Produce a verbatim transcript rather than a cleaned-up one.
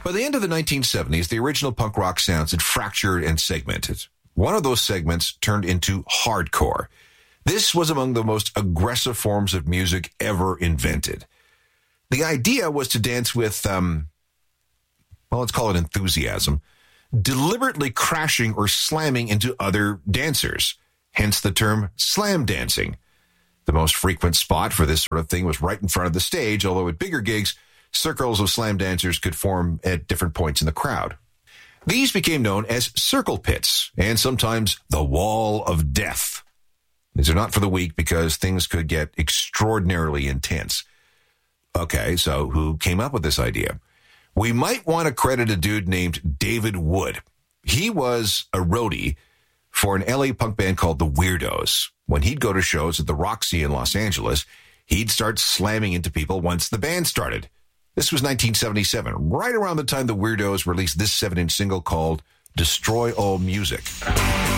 By the end of the nineteen seventies, the original punk rock sounds had fractured and segmented. One of those segments turned into hardcore. This was among the most aggressive forms of music ever invented. The idea was to dance with, um, well, let's call it enthusiasm, deliberately crashing or slamming into other dancers, hence the term slam dancing. The most frequent spot for this sort of thing was right in front of the stage, although at bigger gigs, circles of slam dancers could form at different points in the crowd. These became known as circle pits, and sometimes the Wall of Death. These are not for the weak because things could get extraordinarily intense. Okay, so who came up with this idea? We might want to credit a dude named David Wood. He was a roadie for an L A punk band called the Weirdos. When he'd go to shows at the Roxy in Los Angeles, he'd start slamming into people once the band started. This was nineteen seventy-seven, right around the time the Weirdos released this seven-inch single called Destroy All Music.